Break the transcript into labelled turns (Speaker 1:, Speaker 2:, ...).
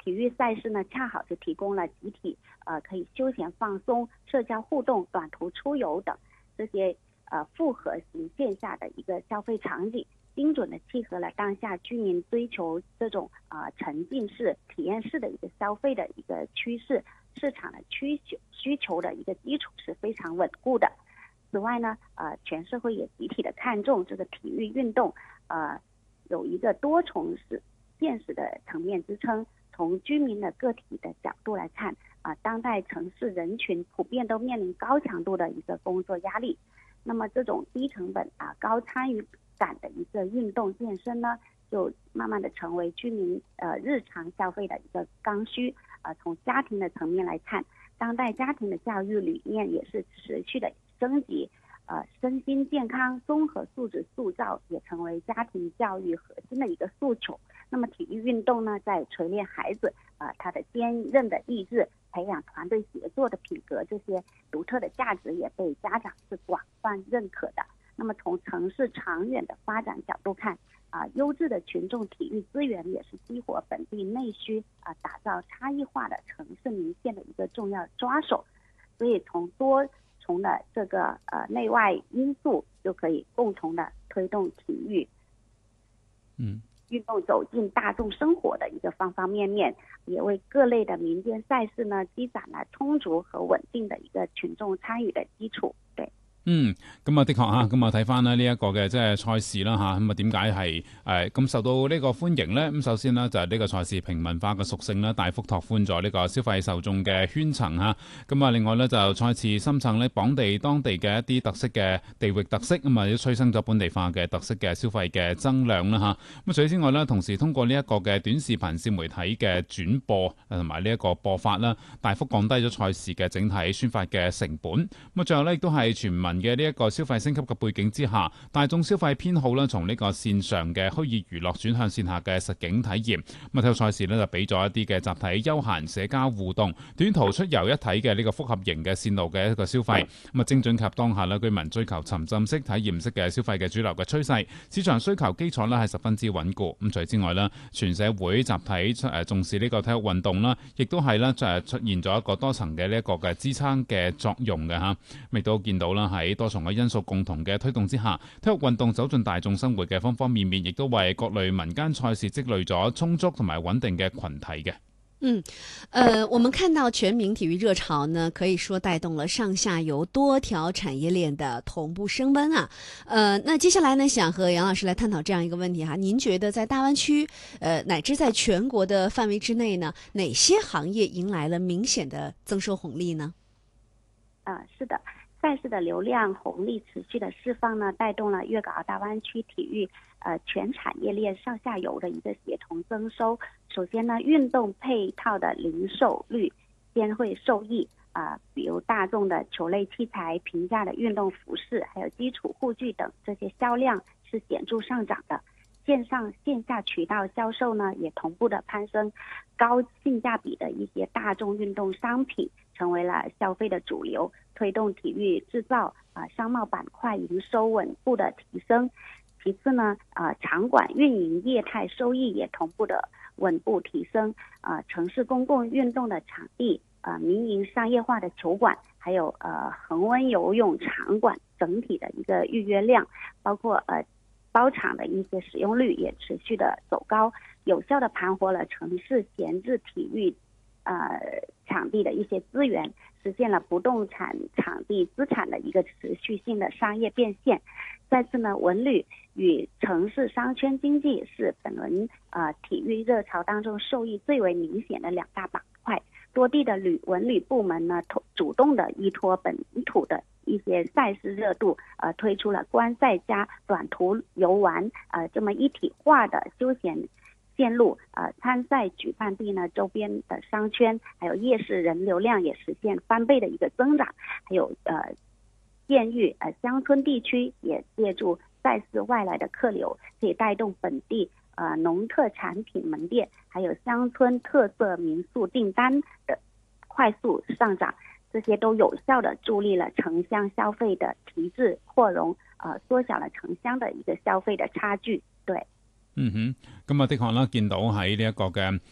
Speaker 1: 体育赛事呢，恰好是提供了集体可以休闲放松、社交互动、短途出游等这些复合型线下的一个消费场景，精准的契合了当下居民追求这种沉浸式、体验式的一个消费的一个趋势，市场的需求的一个基础是非常稳固的。此外呢，全社会也集体的看重这个体育运动，有一个多重现实的层面支撑。从居民的个体的角度来看，当代城市人群普遍都面临高强度的一个工作压力，那么这种低成本高参与感的一个运动健身呢，就慢慢的成为居民日常消费的一个刚需。从家庭的层面来看，当代家庭的教育理念也是持续的升级，身心健康、综合素质塑造也成为家庭教育核心的一个诉求。那么体育运动呢，在锤炼孩子他的坚韧的意志，培养团队协作的品格，这些独特的价值也被家长是广泛认可的。那么从城市长远的发展角度看，优质的群众体育资源也是激活本地内需，打造差异化的城市明线的一个重要抓手。所以从多重的这个内外因素，就可以共同的推动体育运动走进大众生活的一个方方面面，也为各类的民间赛事呢积攒了充足和穩定的一個群眾參與嘅基礎。對。
Speaker 2: 咁的確嚇，咁睇翻呢一個嘅即係賽事啦嚇，咁點解係咁受到呢個歡迎呢？咁首先呢，就係呢個賽事平民化嘅屬性啦，大幅拓寬咗呢個消費受眾嘅圈層嚇。咁另外呢，就賽事深層呢當地嘅一啲特色嘅地域特色，咁都催生咗本地化嘅特色嘅消費嘅增量啦嚇。咁除此之外呢，同時通過呢一個嘅短視頻自媒體嘅轉播同埋呢一個播法啦，大幅降低咗賽事嘅整體宣發嘅成本。咁最後呢，亦都係全民嘅呢一個消費升級嘅背景之下，大眾消費偏好啦，從呢個線上嘅虛擬娛樂轉向線下嘅實景體驗。咁體育賽事呢，就俾咗一啲嘅集體休閒社交互動、短途出遊一體嘅呢個複合型嘅線路嘅一個消費。咁精準及當下呢居民追求沉浸式體驗式嘅消費嘅主流嘅趨勢，市場需求基礎呢係十分之穩固。咁除此之外呢，全社會集體重視呢個體育運動啦，亦都係呢出現咗一個多層嘅呢一個嘅支撐嘅作用嘅嚇。亦都見到啦喺多重嘅因素共同嘅推動之下，體育運動走進大眾生活嘅方方面面，亦都為各類民間賽事積累咗充足同埋穩定嘅群體嘅。
Speaker 3: 我们看到全民体育热潮呢，可以说带动了上下游多条产业链的同步升温啊。那接下来呢，想和杨老师来探讨这样一个问题哈，您觉得在大湾区乃至在全国的范围之内呢，哪些行业迎来了明显的增收红利呢？
Speaker 1: 是的，赛事的流量红利持续的释放呢，带动了粤港澳大湾区体育全产业链上下游的一个协同增收。首先呢，运动配套的零售率先会受益比如大众的球类器材、平价的运动服饰，还有基础护具等，这些销量是显著上涨的。线上线下渠道销售呢，也同步的攀升，高性价比的一些大众运动商品成为了消费的主流，推动体育制造商贸板块营收稳步的提升。其次呢，场馆运营业态收益也同步的稳步提升。城市公共运动的场地、民营商业化的球馆，还有恒温游泳场馆整体的一个预约量，包括包场的一些使用率也持续的走高，有效的盘活了城市闲置体育场地的一些资源，实现了不动产场地资产的一个持续性的商业变现。再次呢，文旅与城市商圈经济是本轮体育热潮当中受益最为明显的两大板块。多地的文旅部门呢，主动的依托本土的一些赛事热度，推出了观赛加短途游玩这么一体化的休闲线路。参赛举办地呢周边的商圈还有夜市人流量也实现翻倍的一个增长。还有县域乡村地区也借助赛事外来的客流，可以带动本地农特产品门店还有乡村特色民宿订单的快速上涨，这些都有效的助力了城乡消费的提质扩容，缩小了城乡的一个消费的差距。对。
Speaker 2: 咁的確啦，見到喺呢一個嘅